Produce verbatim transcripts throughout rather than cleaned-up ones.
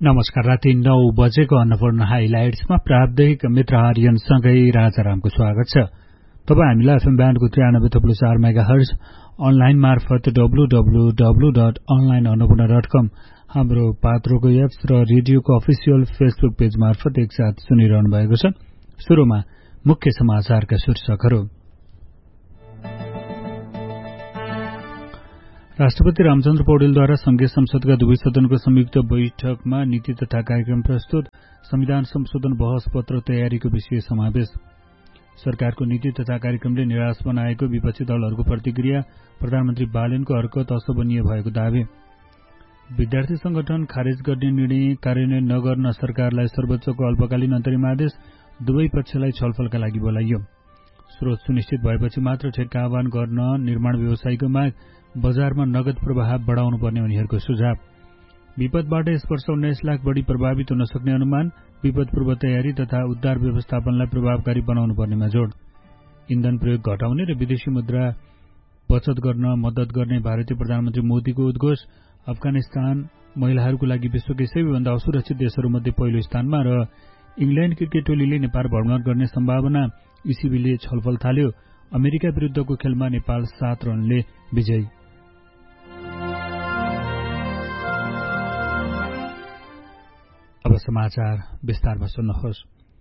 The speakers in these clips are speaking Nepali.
नमस्कार। राति नौ बजेको अन्नपूर्ण हाइलाइट्समा प्राप्तिक मित्र आर्यनसँगै राजारामको स्वागत छ। तपाईँ हामीलाई एफएम ब्यान्डको त्रियानब्बे थप्लु चार मेगा हर्ज अनलाइन मार्फत W W W dot online Annapurna dot कम हाम्रो पात्रोको एप्स र रेडियोको अफिसियल फेसबुक पेज मार्फत एकसाथ सुनिरहनु भएको छ। सुरुमा मुख्य समाचारका शीर्षकहरू। राष्ट्रपति रामचन्द्र पौडेलद्वारा संघीय संसदका दुवै सदनको संयुक्त बैठकमा नीति तथा कार्यक्रम प्रस्तुत, संविधान संशोधन बहस पत्र तयारीको विषय समावेश। सरकारको नीति तथा कार्यक्रमले निराश बनाएको विपक्षी दलहरूको प्रतिक्रिया, प्रधानमन्त्री बालेनको हरकत अशोभनीय भएको दावी। विद्यार्थी संगठन खारेज गर्ने निर्णय कार्यान्वयन नगर्न सरकारलाई सर्वोच्चको अल्पकालीन अन्तरिम आदेश, दुवै पक्षलाई छलफलका लागि बोलाइयो। स्रोत सुनिश्चित भएपछि मात्र ठेक्का आह्वान गर्न निर्माण व्यवसायीको माग, बजारमा नगद प्रवाह बढाउनु पर्ने उनीहरूको सुझाव। विपदबाट यस वर्ष उन्नाइस लाख बढी प्रभावित हुन सक्ने अनुमान, विपद पूर्व तयारी तथा उद्धार व्यवस्थापनलाई प्रभावकारी बनाउनु पर्नेमा जोड। इन्धन प्रयोग घटाउने र विदेशी मुद्रा बचत गर्न मद्दत गर्ने भारतीय प्रधानमन्त्री मोदीको उद्घोष। अफगानिस्तान महिलाहरूको लागि विश्वकै सबैभन्दा असुरक्षित देशहरूमध्ये पहिलो स्थानमा र इङ्ल्याण्ड क्रिकेट टोलीले नेपाल भ्रमण गर्ने सम्भावना, इसिबीले छलफल थाल्यो। अमेरिका विरुद्धको खेलमा नेपाल सात रनले विजयी। अब समाचार विस्तारमा सुन्नुहोस्।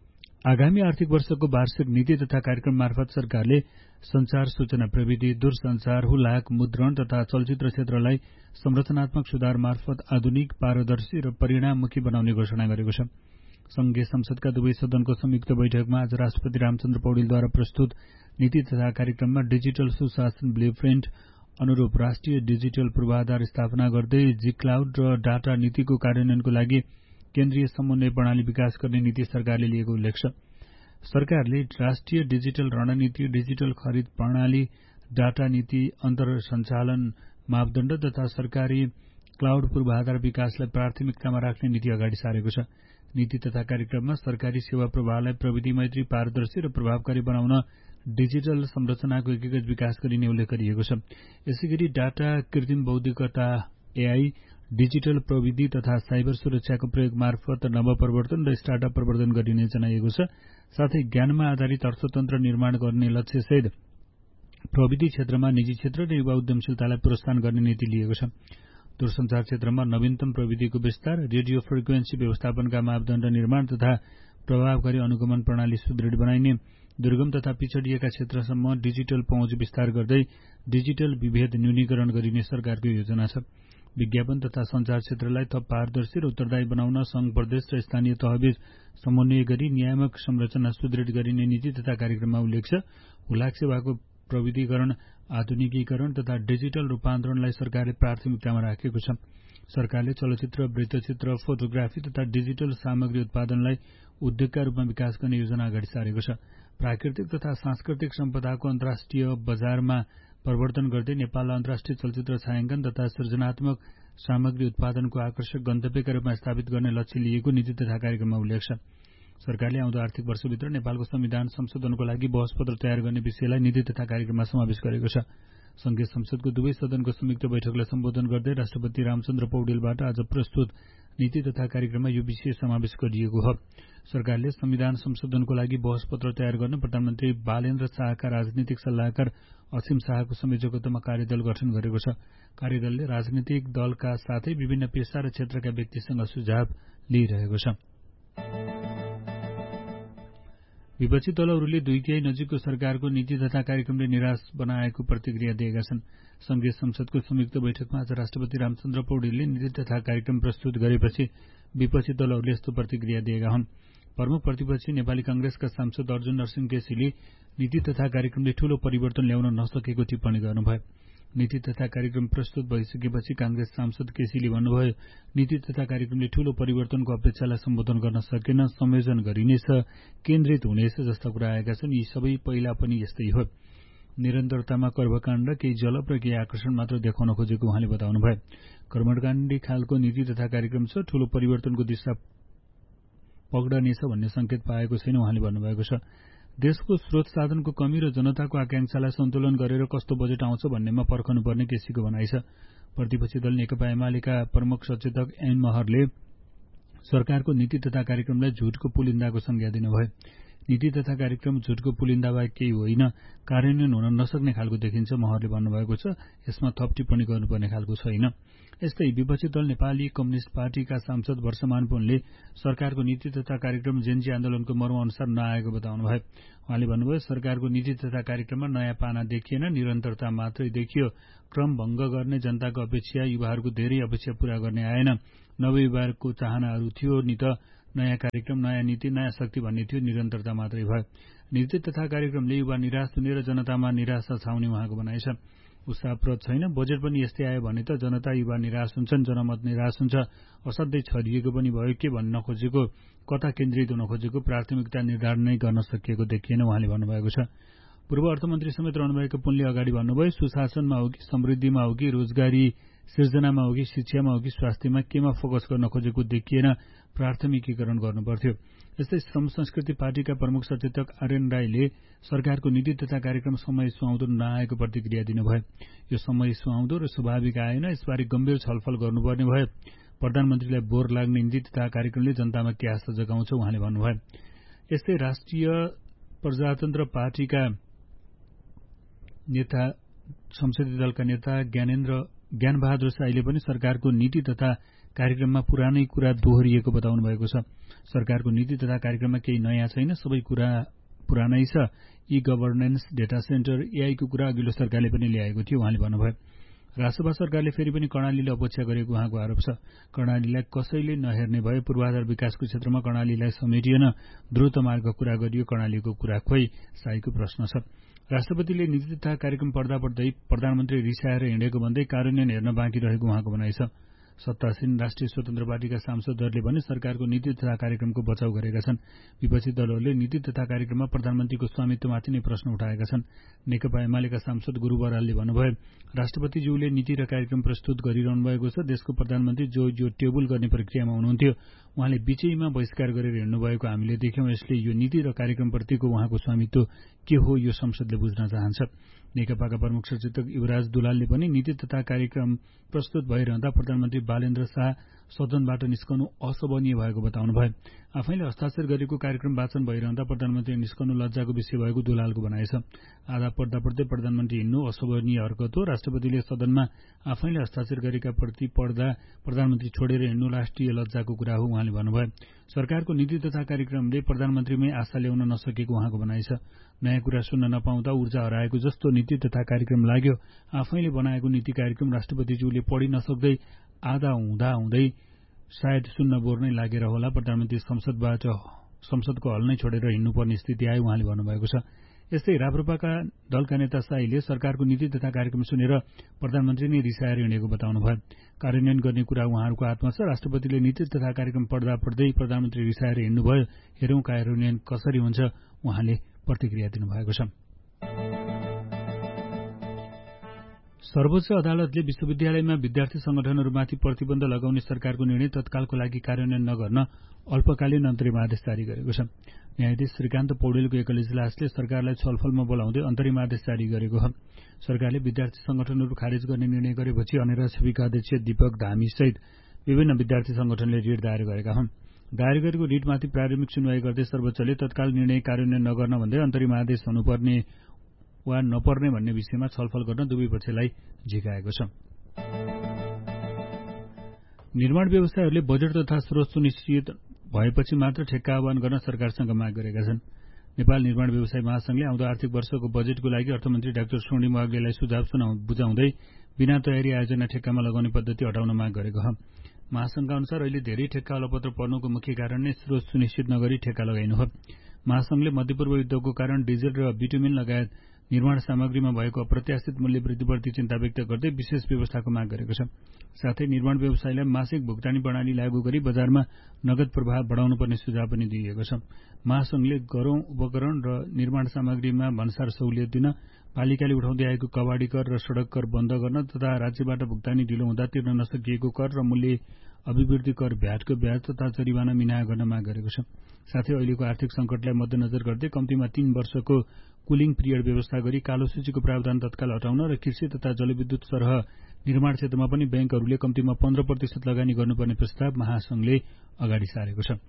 आगामी आर्थिक वर्षको वार्षिक नीति तथा कार्यक्रम मार्फत सरकारले संचार, सूचना प्रविधि, दूरसञ्चार, हुलाक, मुद्रण तथा चलचित्र क्षेत्रलाई संरचनात्मक सुधार मार्फत आधुनिक, पारदर्शी र परिणाममुखी बनाउने घोषणा गरेको छ। संघीय संसदका दुवै सदनको संयुक्त बैठकमा आज राष्ट्रपति रामचन्द्र पौडेलद्वारा प्रस्तुत नीति तथा कार्यक्रममा डिजिटल सुशासन ब्लुप्रिन्ट अनुरूप राष्ट्रिय डिजिटल पूर्वाधार स्थापना गर्दै जी क्लाउड र डाटा नीतिको कार्यान्वयनको लागि केन्द्रीय समन्वय प्रणाली विकास गर्ने नीति सरकारले लिएको उल्लेख छ। सरकारले राष्ट्रिय डिजिटल रणनीति, डिजिटल खरिद प्रणाली, डाटा नीति, अन्तर सञ्चालन मापदण्ड तथा सरकारी क्लाउड पूर्वाधार विकासलाई प्राथमिकतामा राख्ने नीति अगाडि सारेको छ। नीति तथा कार्यक्रममा सरकारी सेवा प्रवाहलाई प्रविधि मैत्री, पारदर्शी र प्रभावकारी बनाउन डिजिटल संरचनाको एकीकृत विकास गरिने उल्लेख गरिएको छ। यसैगरी डाटा, कृत्रिम बौद्धिकता एआई, डिजिटल प्रविधि तथा साइबर सुरक्षाको प्रयोग मार्फत नवप्रवर्तन र स्टार्टअप प्रवर्धन गरिने जनाइएको छ। साथै ज्ञानमा आधारित अर्थतन्त्र निर्माण गर्ने लक्ष्यसहित प्रविधि क्षेत्रमा निजी क्षेत्र र युवा उद्यमशीलतालाई प्रोत्साहन गर्ने नीति लिएको छ। दूरसञ्चार क्षेत्रमा नवीनतम प्रविधिको विस्तार, रेडियो फ्रिक्वेन्सी व्यवस्थापनका मापदण्ड निर्माण तथा प्रभावकारी अनुगमन प्रणाली सुदृढ बनाइने, दुर्गम तथा पिछडिएका क्षेत्रसम्म डिजिटल पहुँच विस्तार गर्दै डिजिटल विभेद न्यूनीकरण गरिने सरकारको योजना छ। विज्ञापन तथा संचार क्षेत्रलाई थप पारदर्शी र उत्तरदायी बनाउन संघ, प्रदेश र स्थानीय तहबीच समन्वय गरी नियामक संरचना सुदृढ गरिने नीति तथा कार्यक्रममा उल्लेख छ। हुलाक सेवाको प्रविधिकरण, आधुनिकीकरण तथा डिजिटल रूपान्तरणलाई सरकारले प्राथमिकतामा राखेको छ। सरकारले चलचित्र, वृत्तचित्र, फोटोग्राफी तथा डिजिटल सामग्री उत्पादनलाई उद्योगका रूपमा विकास गर्ने योजना अगाडि सारेको छ। प्राकृतिक तथा सांस्कृतिक सम्पदाको अन्तर्राष्ट्रिय बजारमा प्रवर्तन गर्दै नेपाललाई अन्तर्राष्ट्रिय चलचित्र छायाङ्कन तथा सृजनात्मक सामग्री उत्पादनको आकर्षक गन्तव्यका रूपमा स्थापित गर्ने लक्ष्य लिएको नीति तथा कार्यक्रममा उल्लेख छ। सरकारले आउँदो आर्थिक वर्षभित्र नेपालको संविधान संशोधनको लागि बहसपत्र तयार गर्ने विषयलाई नीति तथा कार्यक्रममा समावेश गरेको छ। संघीय संसदको दुवै सदनको संयुक्त बैठकलाई सम्बोधन गर्दै राष्ट्रपति रामचन्द्र पौडेलबाट आज प्रस्तुत नीति तथा कार्यक्रममा यो विषय समावेश गरिएको हो। सरकारले संविधान संशोधनको लागि बहसपत्र तयार गर्न प्रधानमन्त्री बालेन्द्र शाहका राजनीतिक सल्लाहकार असीम शाहको संयोजकत्वमा कार्यदल गठन गरेको छ। कार्यदलले राजनीतिक दलका साथै विभिन्न पेशा र क्षेत्रका व्यक्तिसँग सुझाव लिइरहेको छ। विपक्षी दलहरूले दुई तिहाई नजिकको सरकारको नीति तथा कार्यक्रमले निराश बनाएको प्रतिक्रिया दिएका छन्। संघीय संसदको संयुक्त बैठकमा आज राष्ट्रपति रामचन्द्र पौडेलले नीति तथा कार्यक्रम प्रस्तुत गरेपछि विपक्षी दलहरूले यस्तो प्रतिक्रिया दिएका हुन्। प्रमुख प्रतिपक्षी नेपाली कांग्रेसका सांसद अर्जुन नरसिंह केसीले नीति तथा कार्यक्रमले ठूलो परिवर्तन ल्याउन नसकेको टिप्पणी गर्नुभयो। नीति तथा कार्यक्रम प्रस्तुत भइसकेपछि कांग्रेस सांसद केसीले भन्नुभयो, नीति तथा कार्यक्रमले ठूलो परिवर्तनको अपेक्षालाई सम्बोधन गर्न सकेन, संयोजन गरिनेछ, केन्द्रित हुनेछ जस्ता कुरा आएका छन्। यी सबै पहिला पनि यस्तै हो। निरन्तरतामा कर्मकाण्ड, केही जलप र केही आकर्षण मात्र देखाउन खोजेको उहाँले बताउनुभयो। कर्मकाण्डी खालको नीति तथा कार्यक्रम छ, ठूलो परिवर्तनको दिशा पक्डनेछ भन्ने संकेत पाएको छैन उहाँले भन्नुभएको छ। देशको स्रोत साधनको कमी र जनताको आकांक्षालाई सन्तुलन गरेर कस्तो बजेट आउँछ भन्नेमा पर्खनुपर्ने केसीको भनाइ छ। प्रतिपक्षी दल नेकपा एमालेका प्रमुख सचेतक एन महरले सरकारको नीति तथा कार्यक्रमलाई झुटको पुलिन्दाको संज्ञा दिनुभयो। नीति तथा कार्यक्रम झुटको पुलिन्दा बाहेक केही होइन, कार्यान्वयन हुन नसक्ने खालको देखिन्छ महरले भन्नुभएको छ। यसमा थप टिप्पणी गर्नुपर्ने खालको छैन। यस्तै विपक्षी दल नेपाली कम्युनिष्ट पार्टीका सांसद वर्षमान पुनले सरकारको नीति तथा कार्यक्रम जेन्जी आन्दोलनको मर्म अनुसार नआएको बताउनुभयो। उहाँले भन्नुभयो, सरकारको नीति तथा कार्यक्रममा नयाँ पाना देखिएन, निरन्तरता मात्रै देखियो। क्रम भंग गर्ने जनताको अपेक्षा, युवाहरूको धेरै अपेक्षा पूरा गर्ने आएन। नवयुवाहरूको चाहनाहरू थियो नि त, नयाँ कार्यक्रम, नयाँ नीति, नयाँ शक्ति भन्ने थियो, निरन्तरता मात्रै भयो। नीति तथा कार्यक्रमले युवा निराश हुने र जनतामा निराशा छाउने उहाँको भनाइ छ। उत्साहप्रद छैन। बजेट पनि यस्तै आयो भने त जनता युवा निराश हुन्छन्, जनमत निराश हुन्छ। असाध्यै छरिएको पनि भयो। के भन्न खोजेको, कता केन्द्रित हुन खोजेको, प्राथमिकता निर्धारण नै गर्न सकिएको देखिएन उहाँले भन्नुभएको छ। पूर्व अर्थमन्त्री समेत रहनुभएको पुनले अगाडि भन्नुभयो, सुशासनमा हो कि समृद्धिमा हो कि रोजगारी सिर्जनामा हो कि शिक्षामा हो कि स्वास्थ्यमा केमा फोकस गर्न खोजेको देखिएन, प्राथमिकीकरण गर्नुपर्थ्यो। यस्तै श्रम संस्कृति पार्टीका प्रमुख सचेतक आर्यन राईले सरकारको नीति तथा कार्यक्रम समय सुहाउँदो नआएको प्रतिक्रिया दिनुभयो। यो समय सुहाउँदो र स्वाभाविक आएन, यसबारे गम्भीर छलफल गर्नुपर्ने भयो। प्रधानमन्त्रीलाई बोर लाग्ने नीति तथा कार्यक्रमले जनतामा के आशा जगाउँछ उहाँले भन्नुभयो। यस्तै राष्ट्रिय प्रजातन्त्र पार्टीका नेता संसदीय दलका नेता ज्ञानेन्द्र ज्ञानबहादुर शाहीले पनि सरकारको नीति तथा कार्यक्रममा पुरानै कुरा दोहोरिएको बताउनु भएको छ। सरकारको नीति तथा कार्यक्रममा केही नयाँ छैन, सबै कुरा पुरानै छ। ई गभर्नेन्स, डेटा सेन्टर, एआईको कुरा अघिल्लो सरकारले पनि ल्याएको थियो उहाँले भन्नुभयो। राष्ट्रपा सरकारले फेरि पनि कर्णालीले अपेक्षा गरेको उहाँको आरोप छ। कर्णालीलाई कसैले नहेर्ने भए, पूर्वाधार विकासको क्षेत्रमा कर्णालीलाई समेटिएन, द्रुत मार्ग कुरा गरियो, कर्णालीको कुरा खोइ, शाहीको प्रश्न छ। राष्ट्रपतिले नीति तथा कार्यक्रम पढ्दा पढ्दै प्रधानमन्त्री रिसाएर हिँडेको भन्दै कार्यान्वयन हेर्न बाँकी रहेको उहाँको भनाइ छ। सत्तासीन राष्ट्रिय स्वतन्त्र पार्टीका सांसदहरूले पनि सरकारको नीति तथा कार्यक्रमको बचाउ गरेका छन्। विपक्षी दलहरूले नीति तथा कार्यक्रममा प्रधानमन्त्रीको स्वामित्वमाथि नै प्रश्न उठाएका छन्। नेकपा एमालेका सांसद गुरु बरालले भन्नुभयो, राष्ट्रपतिज्यूले नीति र कार्यक्रम प्रस्तुत गरिरहनु भएको छ। देशको प्रधानमन्त्री जो यो टेबुल गर्ने प्रक्रियामा हुनुहुन्थ्यो, उहाँले बीचैमा बहिष्कार गरेर हिँड्नु भएको हामीले देख्यौं। यसले यो नीति र कार्यक्रमप्रतिको उहाँको स्वामित्व के हो यो संसदले बुझ्न चाहन्छ। नेकपाका प्रमुख सचेतक युवराज दुलालले पनि नीति तथा कार्यक्रम प्रस्तुत भइरहँदा प्रधानमन्त्री बालेन्द्र शाह सदनबाट निस्कनु अशोभनीय भएको बताउनुभयो। आफैले हस्ताक्षर गरेको कार्यक्रम वाचन भइरहँदा प्रधानमन्त्री निस्कनु लज्जाको विषय भएको दुलालको भनाइ छ। आधा पढ्दा पढ्दै प्रधानमन्त्री हिँड्नु अशोभनीय हरकत हो। राष्ट्रपतिले सदनमा आफैले हस्ताक्षर गरेका प्रति पढ्दा प्रधानमन्त्री छोडेर हिँड्नु राष्ट्रिय लज्जाको कुरा हो उहाँले भन्नुभयो। सरकारको नीति तथा कार्यक्रमले प्रधानमन्त्रीमै आशा ल्याउन नसकेको उहाँको भनाइ छ। नयाँ कुरा सुन्न नपाउँदा ऊर्जा हराएको जस्तो नीति तथा कार्यक्रम लाग्यो। आफैले बनाएको नीति कार्यक्रम राष्ट्रपतिज्यूले पढि नसक्दै आधा हुँदा हुँदै सायद सुन्न बोर नै लागेर होला प्रधानमन्त्री संसदबाट संसदको हल नै छोडेर हिँड्नुपर्ने स्थिति आयो उहाँले भन्नुभएको छ। यस्तै राप्रपाका दलका नेता शाहीले सरकारको नीति तथा कार्यक्रम सुनेर प्रधानमन्त्री नै रिसाएर हिँडेको बताउनुभयो। कार्यान्वयन गर्ने कुरा उहाँहरूको हातमा छ। राष्ट्रपतिले नीति तथा कार्यक्रम पढ्दा पढ्दै प्रधानमन्त्री रिसाएर हिँड्नुभयो, हेरौं कार्यान्वयन कसरी हुन्छ उहाँले प्रतिक्रिया दिनुभएको छ। सर्वोच्च अदालतले विश्वविद्यालयमा विद्यार्थी संगठनहरूमाथि प्रतिबन्ध लगाउने सरकारको निर्णय तत्कालको लागि कार्यान्वयन नगर्न अल्पकालीन अन्तरिम आदेश जारी गरेको छ। न्यायाधीश श्रीकान्त पौडेलको एकल इजलासले सरकारलाई छलफलमा बोलाउँदै अन्तरिम आदेश जारी गरेको हो। सरकारले विद्यार्थी संगठनहरू खारेज गर्ने निर्णय गरेपछि अनेरा छविका अध्यक्ष दीपक धामी सहित विभिन्न विद्यार्थी संगठनले रिट दायर गरेका हुन्। दायर गरेको रिटमाथि प्रारम्भिक सुनवाई गर्दै सर्वोच्चले तत्काल निर्णय कार्यान्वयन नगर्न भन्दै अन्तरिम आदेश हुनुपर्ने वा नपर्ने भन्ने विषयमा छलफल गर्न दुवै पक्षलाई झिकाएको छ। निर्माण व्यवसायीहरूले बजेट तथा स्रोत सुनिश्चित भएपछि मात्र ठेक्का आह्वान गर्न सरकारसँग माग गरेका छन्। नेपाल निर्माण व्यवसायी महासंघले आउँदो आर्थिक वर्षको बजेटको लागि अर्थमन्त्री डाक्टर स्वर्णिम वाग्लेलाई सुझाव बुझाउँदै बिना तयारी आयोजना ठेक्कामा लगाउने पद्धति हटाउन माग गरेको हो। महासंघका अनुसार अहिले धेरै ठेक्का अलपत्र पर्नुको मुख्य कारण नै स्रोत सुनिश्चित नगरी ठेक्का लगाइनु हो। महासंघले मध्यपूर्व युद्धको कारण डिजेल र बिटुमिन लगायत निर्माण सामग्रीमा भएको अप्रत्याशित मूल्य वृद्धिप्रति चिन्ता व्यक्त गर्दै विशेष व्यवस्थाको माग गरेको छ। साथै निर्माण व्यवसायीलाई मासिक भुक्तानी प्रणाली लागू गरी बजारमा नगद प्रवाह बढाउनुपर्ने सुझाव पनि दिइएको छ। महासंघले घरौं उपकरण र निर्माण सामग्रीमा भन्सार सहुलियत दिन, पालिकाले उठाउँदै आएको कवाडी कर र सड़क कर बन्द गर्न तथा राज्यबाट भुक्तानी ढिलो हुँदा तिर्न नसकिएको कर र मूल्य अभिवृद्धि कर भ्याटको ब्याज तथा जरिवाना मिनाहा गर्न माग गरेको छ। साथै अहिलेको आर्थिक संकटलाई मध्यनजर गर्दै कम्तीमा तीन वर्षको कुलिङ पिरियड व्यवस्था गरी कालो सूचीको प्रावधान तत्काल हटाउन र कृषि तथा जलविद्युत सरह निर्माण क्षेत्रमा पनि ब्याङ्कहरूले कम्तीमा पन्ध्र प्रतिशत लगानी गर्नुपर्ने प्रस्ताव महासंघले अगाडि सारेको छ।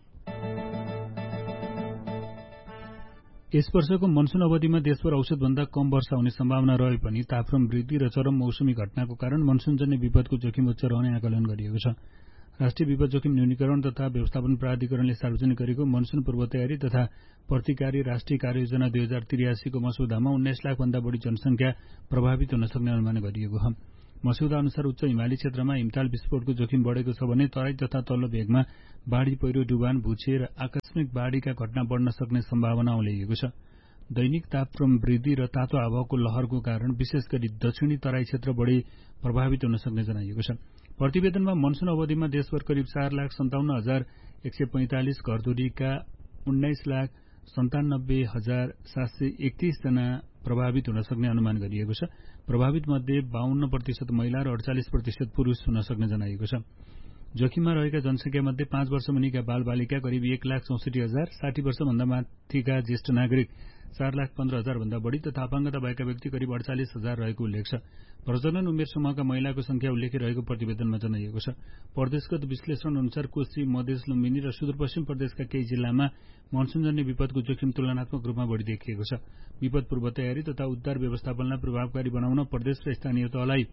यस वर्षको मनसुन अवधिमा देशभर औसतभन्दा कम वर्षा हुने सम्भावना रहे पनि तापक्रम वृद्धि र चरम मौसमी घटनाको कारण मनसुनजन्य विपदको जोखिम उच्च रहने आकलन गरिएको छ। राष्ट्रिय विपद जोखिम न्यूनीकरण तथा व्यवस्थापन प्राधिकरणले सार्वजनिक गरेको मनसुन पूर्व तयारी तथा प्रतिकारी राष्ट्रिय कार्ययोजना दुई हजार त्रियासीको मसौदामा उन्नाइस लाख भन्दा बढी जनसंख्या प्रभावित हुन सक्ने अनुमान गरिएको छ। मसौदा अनुसार उच्च हिमाली क्षेत्रमा हिमताल विस्फोटको जोखिम बढ़ेको छ भने तराई तथा तल्लो भेगमा बाढ़ी पहिरो डुबान भूचे र आकस्मिक बाढ़ीका घटना बढ़न सक्ने सम्भावना औल्याइएको छ। दैनिक तापक्रम वृद्धि र तातो हावाको लहरको कारण विशेष गरी दक्षिणी तराई क्षेत्र बढ़ी प्रभावित हुन सक्ने जनाइएको छ। प्रतिवेदनमा मनसुन अवधिमा देशभर करिब चार लाख सन्ताउन्न हजार एक सय पैंतालिस घरधुरीका उन्नाइस लाख सन्तानब्बे हजार सात सय एकतीस जना प्रभावित हुन सक्ने अनुमान गरिएको छ। प्रभावित मध्ये बाहन्न प्रतिशत महिला र अडचालिस प्रतिशत पुरूष हुन सक्ने जनाइएको छ। जोखिममा रहेका जनसंख्या मध्ये पाँच वर्ष मुनिका बाल बालिका करिब एक लाख चौसठी हजार, साठी वर्षभन्दा माथिका ज्येष्ठ नागरिक चार लाख पन्ध्र हजार भन्दा बढ़ी तथा अपाङ्गता भएका व्यक्ति करिब अडचालिस हजार रहेको उल्लेख छ। प्रजनन उमेर समूहका महिलाको संख्या उल्लेख रहेको प्रतिवेदनमा जनाइएको छ। प्रदेशगत विश्लेषण अनुसार कोशी, मधेस, लुम्बिनी र सुदूरपश्चिम प्रदेशका केही जिल्लामा मनसुनजन्य विपदको जोखिम तुलनात्मक रूपमा बढ़ी देखिएको छ। विपद पूर्व तयारी तथा उद्धार व्यवस्थापनलाई प्रभावकारी बनाउन प्रदेश र स्थानीय तहलाई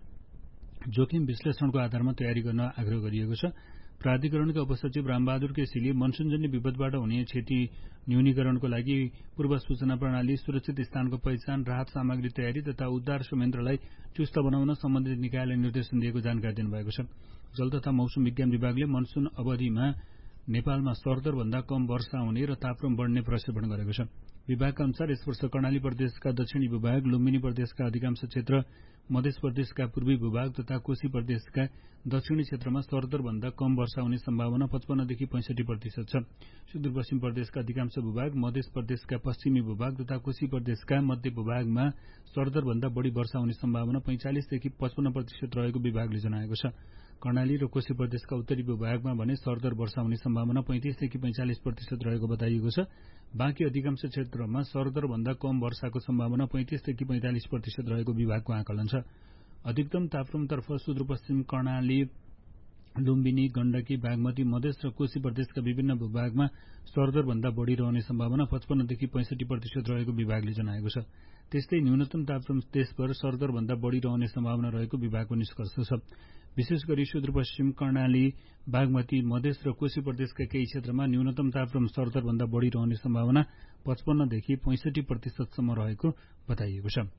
जोखिम विश्लेषणको आधारमा तयारी गर्न आग्रह गरिएको छ। प्राधिकरणका उपसचिव रामबहादुर केसीले मनसुनजन्य विपदबाट हुने क्षति न्यूनीकरणको लागि पूर्व सूचना प्रणाली, सुरक्षित स्थानको पहिचान, राहत सामग्री तयारी तथा उद्धार संयन्त्रलाई चुस्त बनाउन सम्बन्धित निकायलाई निर्देशन दिएको जानकारी दिनुभएको छ। जल तथा मौसम विज्ञान विभागले मनसुन अवधिमा नेपालमा सरदर भन्दा कम वर्षा हुने र तापक्रम बढ़ने प्रक्षेपण गरेको छ। विभागका अनुसार यस वर्ष कर्णाली प्रदेशका दक्षिणी भूभाग, लुम्बिनी प्रदेशका अधिकांश क्षेत्र, मध्य प्रदेशका पूर्वी भूभाग तथा कोशी प्रदेशका दक्षिणी क्षेत्रमा सरदर भन्दा कम वर्षा हुने सम्भावना पचपन्नदेखि पैंसठी प्रतिशत छ। सुदूरपश्चिम प्रदेशका अधिकांश भूभाग, मध्य प्रदेशका पश्चिमी भूभाग तथा कोशी प्रदेशका मध्य भूभागमा सरदर भन्दा बढ़ी वर्षा हुने सम्भावना पैंचालिसदेखि पचपन्न प्रतिशत रहेको विभागले जनाएको छ। कर्णाली र कोशी प्रदेशका उत्तरी भूभागमा भने सरदर वर्षा हुने सम्भावना पैंतिसदेखि पैंचालिस प्रतिशत रहेको बताइएको छ। बाँकी अधिकांश क्षेत्रमा सरदर भन्दा कम वर्षाको सम्भावना पैंतिसदेखि पैंतालिस प्रतिशत रहेको विभागको आकलन छ। अधिकतम तापक्रमतर्फ सुदूरपश्चिम कर्णाली, लुम्बिनी, गण्डकी, बागमती, मधेस र कोशी प्रदेशका विभिन्न भूभागमा सरदर भन्दा बढ़ी रहने सम्भावना पचपन्नदेखि पैंसठी प्रतिशत रहेको विभागले जनाएको छ। त्यस्तै न्यूनतम तापक्रम देशभर सरदर भन्दा बढ़ी रहने सम्भावना रहेको विभागको निष्कर्ष छ। विशेष गरी सुदूरपश्चिम कर्णाली, बागमती, मधेस र कोशी प्रदेशका केही क्षेत्रमा न्यूनतम तापक्रम सरदर भन्दा बढ़ी रहने सम्भावना पचपन्नदेखि पैंसठी प्रतिशतसम्म रहेको बताइएको छ।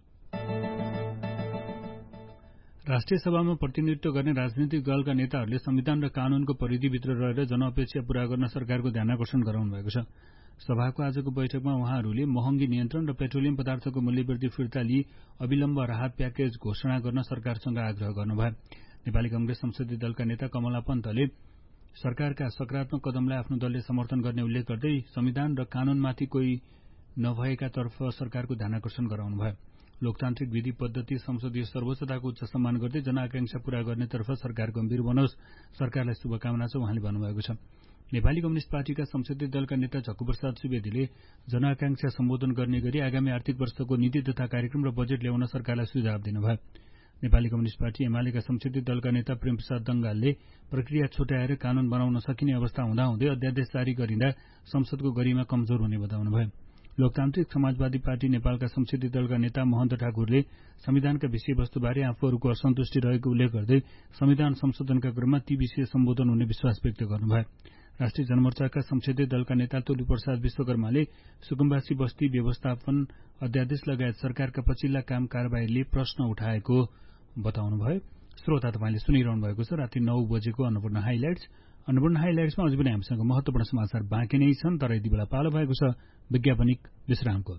राष्ट्रिय सभामा प्रतिनिधित्व गर्ने राजनीतिक दलका नेताहरूले संविधान र कानूनको परिधिभित्र रहेर जनअपेक्षा पूरा गर्न सरकारको ध्यानाकर्षण गराउनु भएको छ। सभाको आजको बैठकमा उहाँहरूले महँगी नियन्त्रण र पेट्रोलियम पदार्थको मूल्यवृद्धि फिर्ता लिई अविलम्ब राहत प्याकेज घोषणा गर्न सरकारसँग आग्रह गर्नुभयो। नेपाली कंग्रेस संसदीय दलका नेता कमला पन्तले सरकारका सकारात्मक कदमलाई आफ्नो दलले समर्थन गर्ने उल्लेख गर्दै संविधान र कानूनमाथि कोही नभएकातर्फ सरकारको ध्यानाकर्षण गराउनुभयो। लोकतान्त्रिक विधि पद्धति, संसदीय सर्वोच्चताको उच्च सम्मान गर्दै जनआकांक्षा पूरा गर्नेतर्फ सरकार गम्भीर बनोस्, सरकारलाई शुभकामना छ उहाँले भन्नुभएको छ। नेपाली कम्युनिष्ट पार्टीका संसदीय दलका नेता झक्कुप्रसाद सुवेदीले जनआकांक्षा सम्बोधन गर्ने गरी आगामी आर्थिक वर्षको नीति तथा कार्यक्रम र बजेट ल्याउन सरकारलाई सुझाव दिनुभयो। नेपाली कम्युनिष्ट पार्टी एमालेका संसदीय दलका नेता प्रेमप्रसाद दंगालले प्रक्रिया छुट्याएर कानून बनाउन सकिने अवस्था हुँदाहुँदै अध्यादेश जारी गरिँदा संसदको गरिमा कमजोर हुने बताउनुभयो। लोकतान्त्रिक समाजवादी पार्टी नेपालका संसदीय दलका नेता महन्त ठाकुरले संविधानका विषयवस्तुबारे आफूहरूको असन्तुष्टि रहेको उल्लेख गर्दै संविधान संशोधनका क्रममा ती विषय सम्बोधन हुने विश्वास व्यक्त गर्नुभयो। राष्ट्रिय जनमोर्चाका संसदीय दलका नेता तुलु प्रसाद विश्वकर्माले सुकुम्बासी बस्ती व्यवस्थापन अध्यादेश लगायत सरकारका पछिल्ला काम कारबाहीले प्रश्न उठाएको बताउनुभयो। श्रोता तपाईँले सुनिरहनु भएको छ राति नौ बजेको अन्नपूर्ण हाइलाइट्स। अन्नपूर्ण हाइलाइट्समा अझै पनि हामीसँग महत्वपूर्ण समाचार बाँकी नै छन्, तर यति बेला पालो भएको छ वैज्ञापनिक विश्रामको।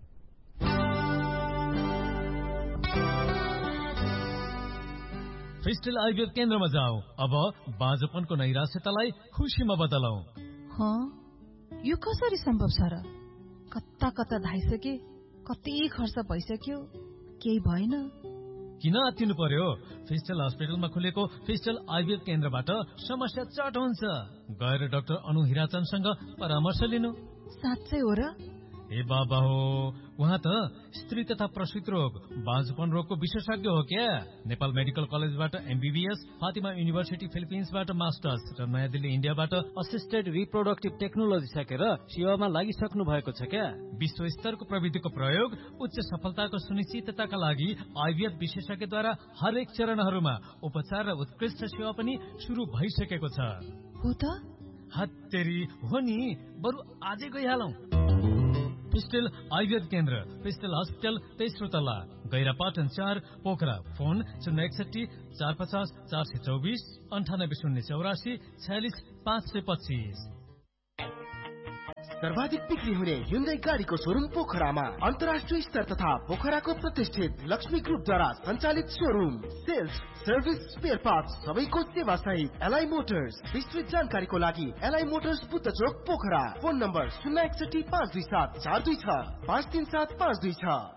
फेस्टल आयुर्वेद केन्द्रमा जाऊ, अब बाँझोपनको नैराश्यतालाई खुसीमा बदलौ। यो कसरी सम्भव छ र? कता कता धाइसके, कति खर्च भइसक्यो, केही भएन। किन आत्तिनु पर्यो? फेस्टल हस्पिटलमा खुलेको फेस्टल आयुर्वेद केन्द्रबाट समस्या चट हुन्छ। गएर डाक्टर अनु हिराचनसँग परामर्श लिनु। साँच्चै हो र? ए बाबा हो, उहाँ त स्त्री तथा प्रसूति रोग बाँझपन रोगको विशेषज्ञ हो क्या? नेपाल मेडिकल कलेजबाट एमबीबीएस, फातिमा युनिभर्सिटी फिलिपिन्सबाट मास्टर्स र नयाँ दिल्ली इन्डियाबाट असिस्टेड रिप्रोडक्टिभ टेक्नोलोजी सकेर सेवामा लागिसक्नु भएको छ क्या? विश्व स्तरको प्रविधिको प्रयोग उच्च सफलताको सुनिश्चितताका लागि आइभीएफ विशेषज्ञद्वारा हरेक चरणहरूमा उपचार र उत्कृष्ट सेवा पनि सुरु भइसकेको छ। हो त? हत्तेरी हो नि, बरु आजै गइहालौं। फिस्टेल आइभीएफ केन्द्र, फिस्टेल हस्पिटल, तेस्रो तल्ला, गैरापाटन चार, पोखरा। फोन शून्य एकसठी चार पचास चार सय चौबिस अन्ठानब्बे शून्य चौरासी छयालिस पाँच सय पच्चिस। सर्वाधिक बिक्री हुने ह्युन्डाई गाडीको शोरूम पोखरामा, अन्तर्राष्ट्रिय स्तर तथा पोखराको प्रतिष्ठित लक्ष्मी ग्रुपद्वारा सञ्चालित showroom. Sales, service, spare parts सबैको सेवा सहित एलआई मोटर्स। विस्तृत जानकारीको लागि एलआई मोटर्स बुद्ध चोक पोखरा। फोन नम्बर शून्य एकसठी पाँच दुई सात चार दुई छ पाँच तीन सात पाँच दुई छ।